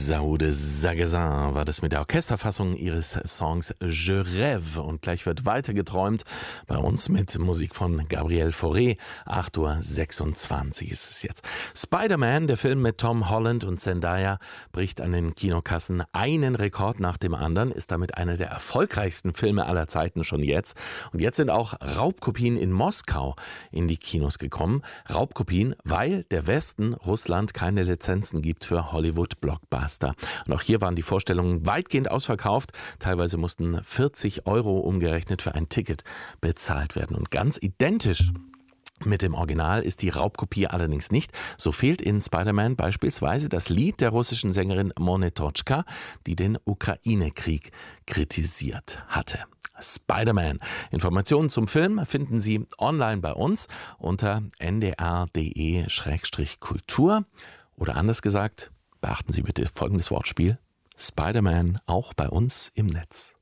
Saoude Sagazin war das mit der Orchesterfassung ihres Songs Je rêve. Und gleich wird weiter geträumt bei uns mit Musik von Gabriel Fauré. 8:26 Uhr ist es jetzt. Spider-Man, der Film mit Tom Holland und Zendaya, bricht an den Kinokassen einen Rekord nach dem anderen, ist damit einer der erfolgreichsten Filme aller Zeiten schon jetzt. Und jetzt sind auch Raubkopien in Moskau in die Kinos gekommen. Raubkopien, weil der Westen Russland keine Lizenzen gibt für Hollywood-Blockbuster. Und auch hier waren die Vorstellungen weitgehend ausverkauft. Teilweise mussten 40 € umgerechnet für ein Ticket bezahlt werden. Und ganz identisch mit dem Original ist die Raubkopie allerdings nicht. So fehlt in Spider-Man beispielsweise das Lied der russischen Sängerin Monetotschka, die den Ukraine-Krieg kritisiert hatte. Spider-Man. Informationen zum Film finden Sie online bei uns unter ndr.de/kultur. Oder anders gesagt, beachten Sie bitte folgendes Wortspiel: Spider-Man auch bei uns im Netz.